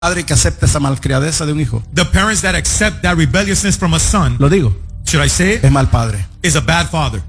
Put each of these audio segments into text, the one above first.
padre que acepta esa malcriadeza de un hijo, The parents that accept that rebelliousness from a son, lo digo, should I say it, es mal padre. is a bad father.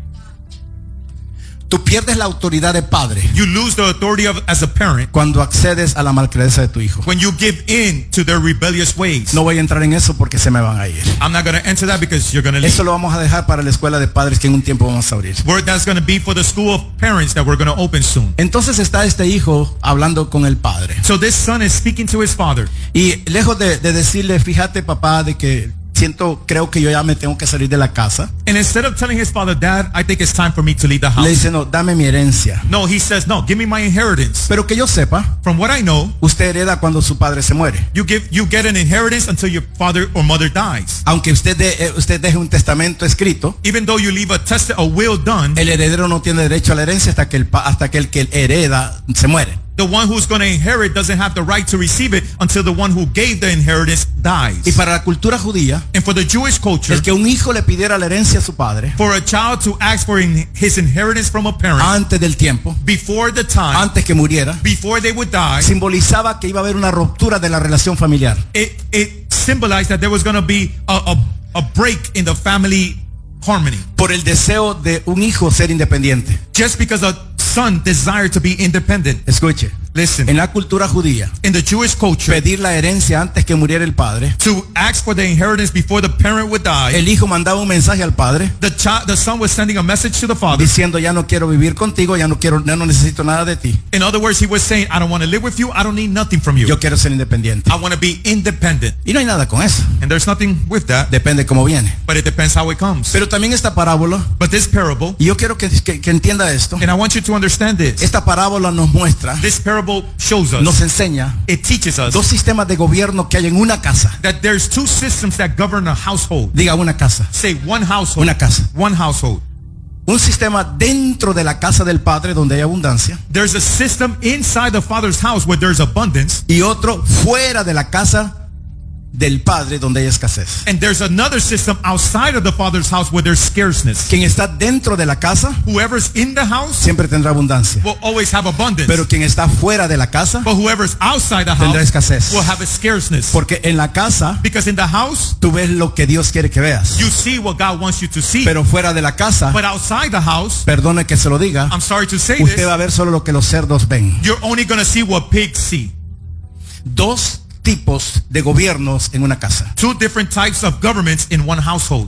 Tú pierdes la autoridad de padre You lose the authority of as a parent cuando accedes a la malcriadeza de tu hijo. when you give in to their rebellious ways. No voy a entrar en eso porque se me van a ir. I'm not going to enter that because you're going to leave. Eso lo vamos a dejar para la escuela de padres que en un tiempo vamos a abrir. That's going to be for the school of parents that we're going to open soon. Entonces está este hijo hablando con el padre. So this son is speaking to his father. Y lejos de decirle, fíjate papá, de que creo que yo ya me tengo que salir de la casa, And instead of telling his father, Dad, I think it's time for me to leave the le house. dice, no, dame mi herencia. No, he says, no, give me my inheritance. Pero que yo sepa, From what I know, usted hereda cuando su padre se muere. you get an inheritance until your father or mother dies. Aunque usted deje un testamento escrito, Even though you leave a will done, el heredero no tiene derecho a la herencia hasta que el que hereda se muere. the one who's going to inherit doesn't have the right to receive it until the one who gave the inheritance dies. Y para la cultura judía, And for the Jewish culture, el que un hijo le pidiera la herencia a su padre for a child to ask for his inheritance from a parent antes del tiempo, before the time, antes que muriera, before they would die, simbolizaba que iba a haber una ruptura de la relación familiar. it symbolized that there was going to be a break in the family harmony. Por el deseo de un hijo ser independiente. Just because a son desired to be independent. Escuche, Listen, en la cultura judía, in the Jewish culture, pedir la herencia antes que muriera el padre, to ask for the inheritance before the parent would die, el hijo mandaba un mensaje al padre the son was sending a message to the father. diciendo, ya no quiero vivir contigo, ya no necesito nada de ti. In other words, he was saying, I don't want to live with you. I don't need nothing from you. Yo quiero ser independiente. I want to be independent. Y no hay nada con eso. And there's nothing with that, Depende cómo viene. but it depends how it comes. Pero también esta parábola, But this parable, y yo quiero que entienda esto. and I want you to understand this, Esta parábola nos muestra, this parable shows us, nos enseña it teaches us dos sistemas de gobierno que hay en una casa. that there's two systems that govern a household. Diga una casa. Say one household. Una casa. One household. Un sistema dentro de la casa del padre donde hay abundancia. There's a system inside the father's house where there's abundance. Y otro fuera de la casa del padre donde hay escasez. And there's another system outside of the father's house where there's scarceness. Quien está dentro de la casa Whoever's in the house siempre tendrá abundancia. will always have abundance. Pero quien está fuera de la casa But whoever's outside the tendrá house escasez. will have a scarceness. Porque en la casa Because in the house, tú ves lo que Dios quiere que veas. you see what God wants you to see. Pero fuera de la casa, But outside the house, perdone que se lo diga, I'm sorry to say usted this, va a ver solo lo que los cerdos ven. you're only going to see what pigs see. Dos tipos de gobiernos en una casa. Two different types of governments in one household.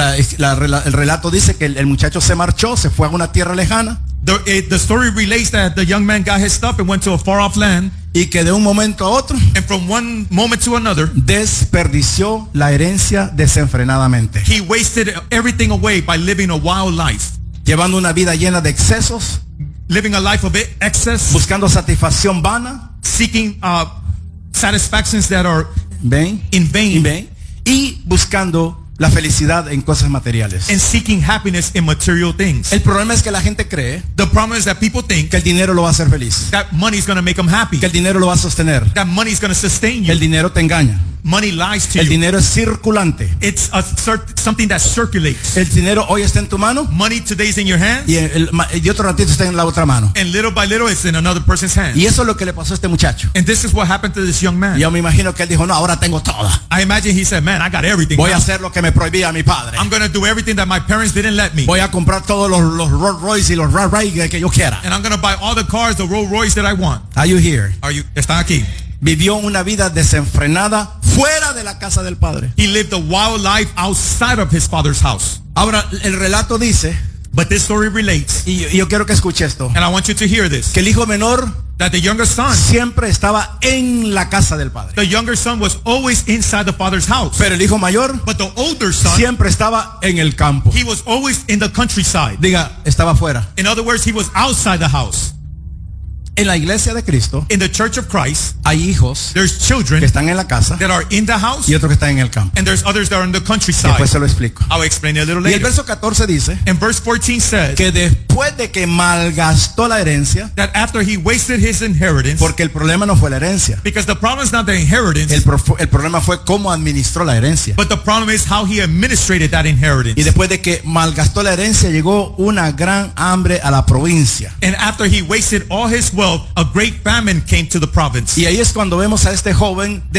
El relato dice que el muchacho se marchó, se fue a una tierra lejana The story relates that the young man got his stuff and went to a far off land. y que de un momento a otro And from one moment to another, desperdició la herencia desenfrenadamente, he wasted everything away by living a wild life. llevando una vida llena de excesos, Living a life of excess, buscando satisfacción vana, seeking satisfactions that are ¿ven? in vain, ¿Ven? Y buscando la felicidad en cosas materiales. and seeking happiness in material things. El problema es que la gente cree The problem is that people think que el dinero lo va a hacer feliz, that money is going to make them happy, que el dinero lo va a sostener. that money is going to sustain El you. dinero te engaña. Money lies to El you. dinero es circulante. It's something that circulates. El dinero hoy está en tu mano Money today is in your hands, y otro ratito está en la otra mano. and little by little it's in another person's hands. Y eso es lo que le pasó a este muchacho. And this is what happened to this young man. Yo me imagino que él dijo, no, ahora tengo toda. I imagine he said, man, I got everything. Voy a now. hacer lo que me prohibía mi padre. I'm going to do everything that my parents didn't let me. Voy a comprar todos los Rolls Royce y los Ray que yo quiera. And I'm going to buy all the cars, the Rolls Royce that I want. Are you here? Están aquí. Vivió una vida desenfrenada fuera de la casa del padre. He lived a wild life outside of his father's house. Ahora, el relato dice, But this story relates, y yo quiero que escuche esto, and I want you to hear this, que el hijo menor that the younger son estaba en la casa del padre. The younger son was always inside the father's house. Pero el hijo mayor But the older son, siempre estaba en el campo. he was always in the countryside. Diga, estaba afuera. In other words, he was outside the house. En la iglesia de Cristo In the Church of Christ, hay hijos there's children que están en la casa that are in the house, y otros que están en el campo. and there's others that are in the countryside. Después se lo explico. I'll explain it a little Y el later. verso 14 dice And verse 14 says que después de que malgastó la herencia, that after he wasted his inheritance, porque el problema no fue la herencia, because the problem is not the inheritance, el problema fue cómo administró la herencia. but the problem is how he administrated that inheritance. Y después de que malgastó la herencia, llegó una gran hambre a la provincia. And after he wasted all his wealth, a great famine came to the province. Y ahí es cuando vemos a este joven